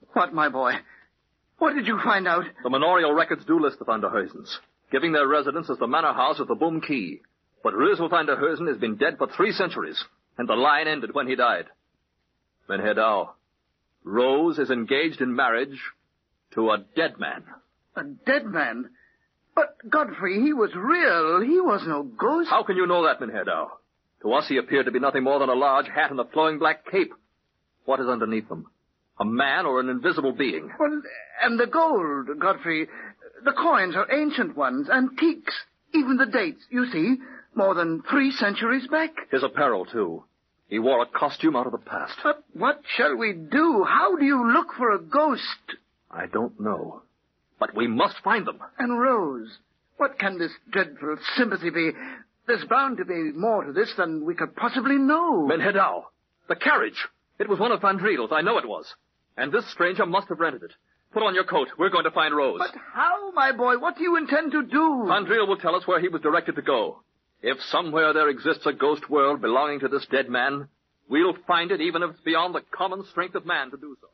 What, my boy? What did you find out? The manorial records do list the Van der Heusens, giving their residence as the manor house of the Boom Key. But Reuzel van der Heusen has been dead for 3 centuries, and the line ended when he died. Menhedao, Rose is engaged in marriage to a dead man. A dead man? But, Godfrey, he was real. He was no ghost. How can you know that, Menhedao? To us, he appeared to be nothing more than a large hat and a flowing black cape. What is underneath them? A man or an invisible being? Well, and the gold, Godfrey. The coins are ancient ones, antiques. Even the dates, you see, more than 3 centuries back. His apparel, too. He wore a costume out of the past. But what shall we do? How do you look for a ghost? I don't know. But we must find them. And Rose, what can this dreadful sympathy be? There's bound to be more to this than we could possibly know. Menhedao, the carriage. It was one of Van Driedel's. I know it was. And this stranger must have rented it. Put on your coat. We're going to find Rose. But how, my boy? What do you intend to do? Van Driel will tell us where he was directed to go. If somewhere there exists a ghost world belonging to this dead man, we'll find it even if it's beyond the common strength of man to do so.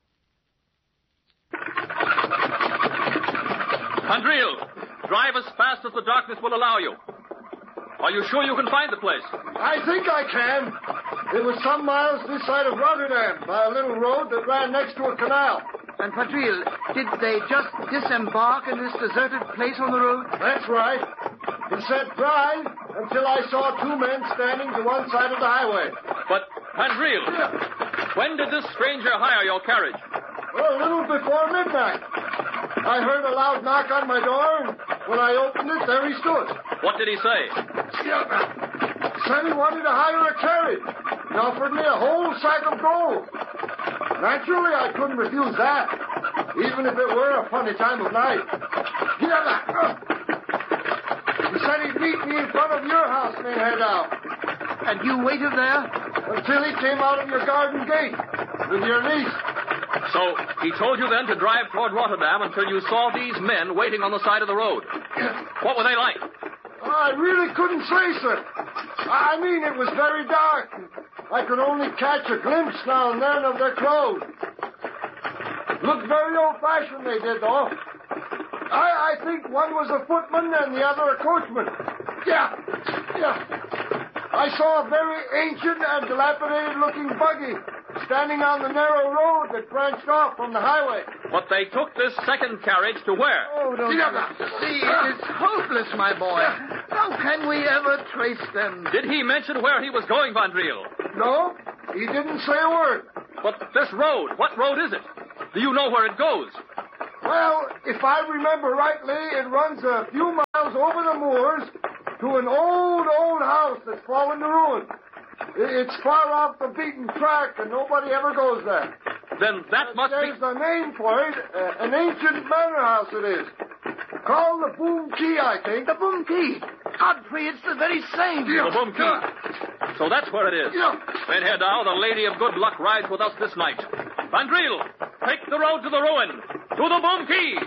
Van Driel, drive as fast as the darkness will allow you. Are you sure you can find the place? I think I can. It was some miles this side of Rotterdam, by a little road that ran next to a canal. And, Padril, did they just disembark in this deserted place on the road? That's right. It said drive until I saw 2 men standing to one side of the highway. But, Padril, when did this stranger hire your carriage? Well, a little before midnight. I heard a loud knock on my door, and when I opened it, there he stood. What did he say? Said he wanted to hire a carriage. He offered me a whole sack of gold. Naturally, I couldn't refuse that, even if it were a funny time of night. He said he'd meet me in front of your house, Menhedao. And you waited there? Until he came out of your garden gate with your niece. So he told you then to drive toward Rotterdam until you saw these men waiting on the side of the road. What were they like? I really couldn't say, sir. I mean, it was very dark. I could only catch a glimpse now and then of their clothes. Looked very old-fashioned, they did, though. I think one was a footman and the other a coachman. Yeah. I saw a very ancient and dilapidated-looking buggy standing on the narrow road that branched off from the highway. But they took this second carriage to where? Oh, don't you see? It is hopeless, my boy. How can we ever trace them? Did he mention where he was going, Van Driel? No, he didn't say a word. But this road, what road is it? Do you know where it goes? Well, if I remember rightly, it runs a few miles over the moors to an old house that's fallen to ruin. It's far off the beaten track, and nobody ever goes there. Then that must be... There's a name for it. An ancient manor house it is. Called the Boom Key, I think. The Boom Key. Godfrey, it's the very same. The Boom Key. So that's where it is. Menhedao, the Lady of Good Luck, rides with us this night. Van Driel, take the road to the ruin. To the Boom Key.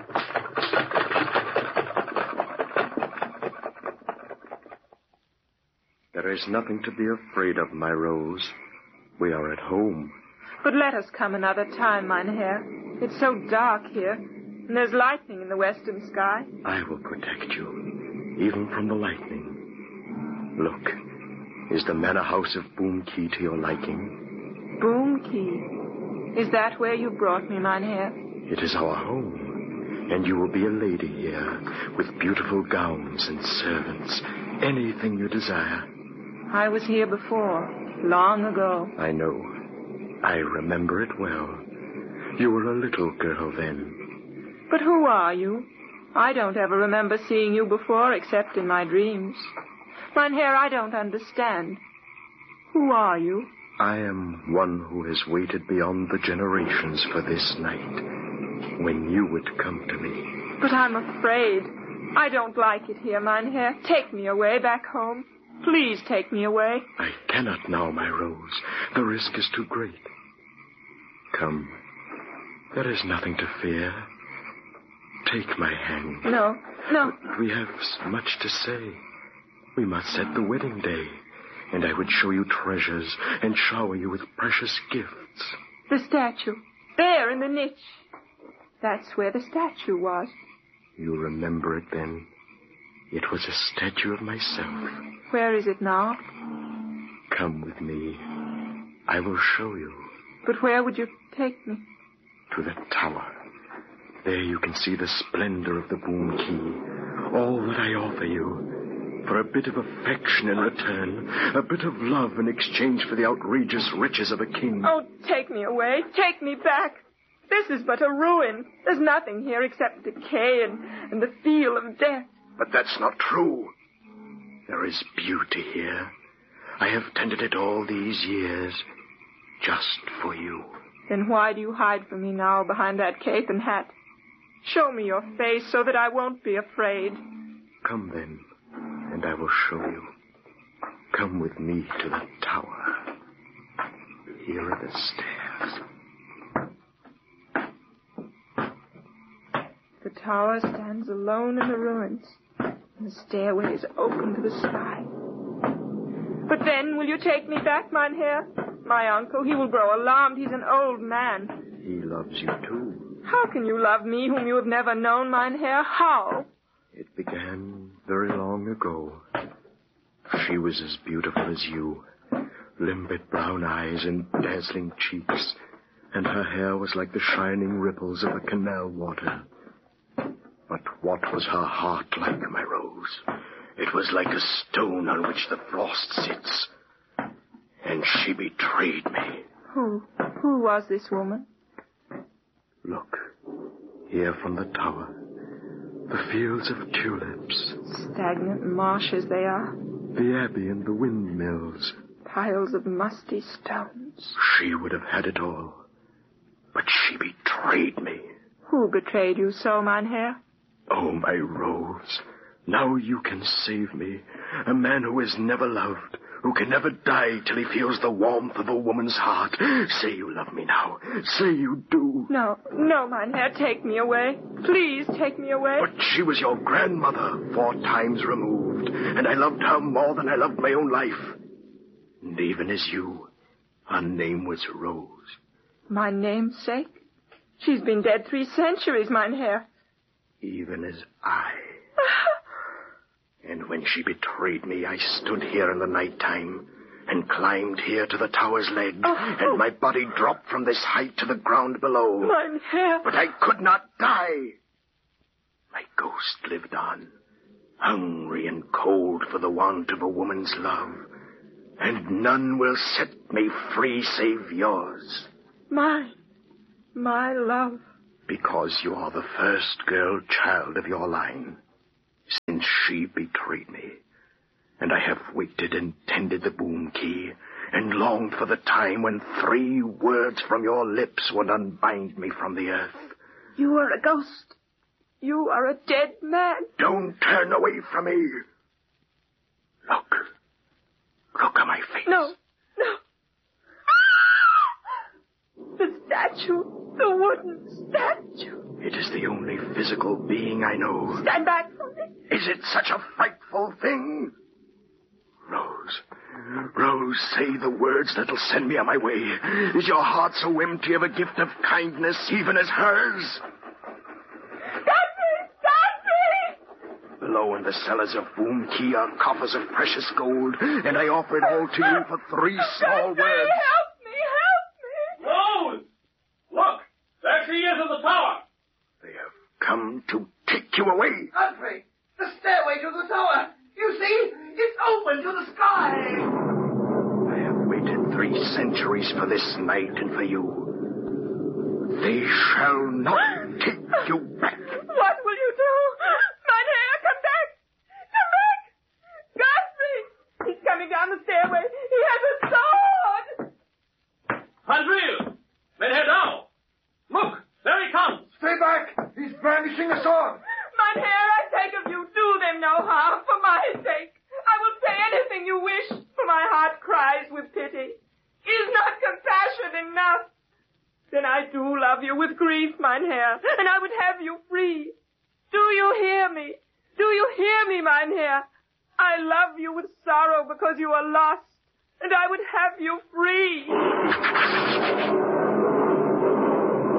There is nothing to be afraid of, my Rose. We are at home. But let us come another time, Mynheer. It's so dark here, and there's lightning in the western sky. I will protect you, even from the lightning. Look, is the manor house of Boom Key to your liking? Boom Key? Is that where you brought me, Mynheer? It is our home, and you will be a lady here, with beautiful gowns and servants, anything you desire. I was here before, long ago. I know. I remember it well. You were a little girl then. But who are you? I don't ever remember seeing you before, except in my dreams. Mynheer, I don't understand. Who are you? I am one who has waited beyond the generations for this night, when you would come to me. But I'm afraid. I don't like it here, Mynheer. Take me away back home. Please take me away. I cannot now, my Rose. The risk is too great. Come. There is nothing to fear. Take my hand. No. We have much to say. We must set the wedding day, and I would show you treasures and shower you with precious gifts. The statue. There in the niche. That's where the statue was. You remember it then? It was a statue of myself. Where is it now? Come with me. I will show you. But where would you take me? To the tower. There you can see the splendor of the Boom Key. All that I offer you. For a bit of affection in return. A bit of love in exchange for the outrageous riches of a king. Oh, take me away. Take me back. This is but a ruin. There's nothing here except decay and the feel of death. But that's not true. There is beauty here. I have tended it all these years, just for you. Then why do you hide from me now behind that cape and hat? Show me your face so that I won't be afraid. Come then, and I will show you. Come with me to the tower. Here are the stairs. The tower stands alone in the ruins, and the stairway is open to the sky. But then, will you take me back, Mynheer? My uncle, he will grow alarmed. He's an old man. He loves you, too. How can you love me, whom you have never known, Mynheer? How? It began very long ago. She was as beautiful as you. Limpid brown eyes and dazzling cheeks, and her hair was like the shining ripples of the canal water. But what was her heart like, my Rose? It was like a stone on which the frost sits. And she betrayed me. Who was this woman? Look, here from the tower. The fields of tulips. Stagnant marshes they are. The abbey and the windmills. Piles of musty stones. She would have had it all. But she betrayed me. Who betrayed you so, Mynheer? Oh, my Rose, now you can save me. A man who is never loved, who can never die till he feels the warmth of a woman's heart. Say you love me now. Say you do. No, Mynheer, take me away. Please take me away. But she was your grandmother, 4 times removed, and I loved her more than I loved my own life. And even as you, her name was Rose. My namesake? She's been dead 3 centuries, Mynheer. Even as I. And when she betrayed me, I stood here in the night time and climbed here to the tower's ledge, and my body dropped from this height to the ground below. Mynheer. But I could not die. My ghost lived on, hungry and cold for the want of a woman's love, and none will set me free save yours. My love. Because you are the first girl child of your line, since she betrayed me. And I have waited and tended the Boom Key, and longed for the time when 3 words from your lips would unbind me from the earth. You are a ghost. You are a dead man. Don't turn away from me. Look at my face. No. The statue. The wooden statue. It is the only physical being I know. Stand back from me. Is it such a frightful thing? Rose, say the words that'll send me on my way. Is your heart so empty of a gift of kindness, even as hers? Stop me! Below in the cellars of Boom Key are coffers of precious gold, and I offer it all to you for 3 small words. Help me! Rose! Look! There she is in the tower! They have come to take you away. Godfrey, the stairway to the tower. You see? It's open to the sky. I have waited 3 centuries for this night and for you. They shall not take you back. What will you do? Mynheer, come back! Come back! Godfrey! He's coming down the stairway. He has a sword! Andrew! Mynheer Dow! Look! There he comes! Stay back! He's brandishing a sword! Mynheer, I beg of you, do them no harm for my sake. I will say anything you wish, for my heart cries with pity. Is not compassion enough? Then I do love you with grief, Mynheer, and I would have you free. Do you hear me? Do you hear me, Mynheer? I love you with sorrow because you are lost, and I would have you free.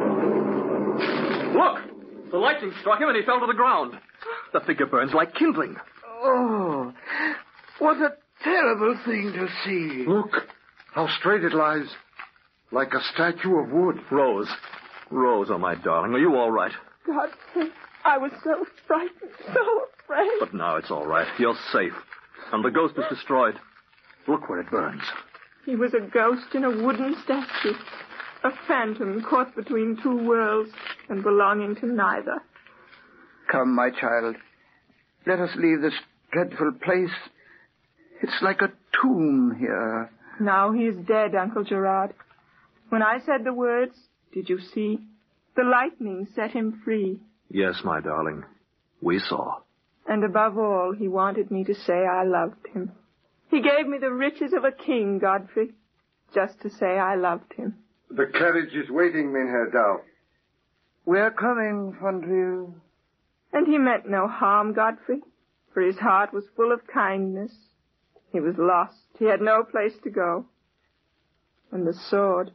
lightning struck him and he fell to the ground. The figure burns like kindling. Oh, what a terrible thing to see. Look, how straight it lies. Like a statue of wood. Rose. Rose, oh, my darling, are you all right? Godfrey, I was so frightened, so afraid. But now it's all right. You're safe. And the ghost is destroyed. Look where it burns. He was a ghost in a wooden statue. A phantom caught between two worlds and belonging to neither. Come, my child. Let us leave this dreadful place. It's like a tomb here. Now he is dead, Uncle Gerard. When I said the words, did you see? The lightning set him free. Yes, my darling. We saw. And above all, he wanted me to say I loved him. He gave me the riches of a king, Godfrey, just to say I loved him. The carriage is waiting, Mynheer Dow. We're coming, Fondrieu. And he meant no harm, Godfrey, for his heart was full of kindness. He was lost. He had no place to go. And the sword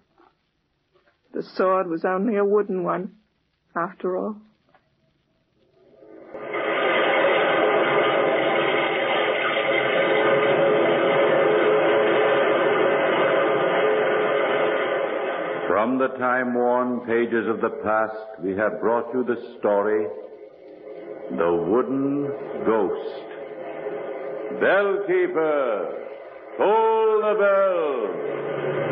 was only a wooden one, after all. From the time-worn pages of the past, we have brought you the story, The Wooden Ghost. Bellkeeper, toll the bell!